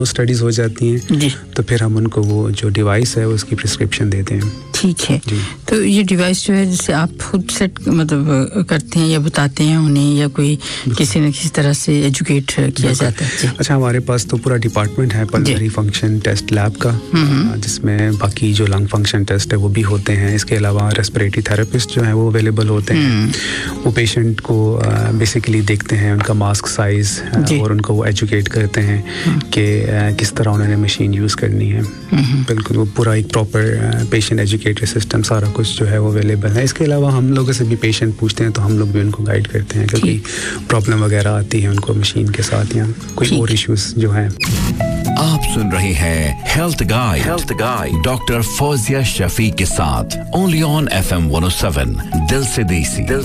Studies हो जाती हैं तो फिर हम उनको वो जो डिवाइस है उसकी प्रिस्क्रिप्शन देते हैं। ठीक है, तो ये डिवाइस जो है जिसे आप खुद सेट मतलब करते हैं या बताते हैं उन्हें, या कोई किसी न किसी तरह से एजुकेट किया जाता है? अच्छा, हमारे पास तो पूरा डिपार्टमेंट है पल्मोनरी फंक्शन टेस्ट लैब का, जिसमें बाकी जो लंग फंक्शन टेस्ट है वो भी होते हैं। इसके अलावा रेस्पिरेटरी थेरेपिस्ट जो है वो अवेलेबल होते हैं। वो पेशेंट को बेसिकली देखते हैं, उनका मास्क साइज और उनको वो एजुकेट करते हैं कि किस तरह उन्होंने मशीन यूज़ करनी है। बिल्कुल, वो पूरा एक प्रॉपर पेशेंट एजुकेटरी सिस्टम सारा कुछ जो है वो अवेलेबल है। इसके अलावा हम लोगों से भी पेशेंट पूछते हैं तो हम लोग भी उनको गाइड करते हैं, क्योंकि प्रॉब्लम वगैरह आती है उनको मशीन के साथ या कोई और इश्यूज जो हैं। आप सुन रहे हैं health guide doctor Fauzia Shafi के साथ, ओनली ऑन FM 107 दिल से देसी।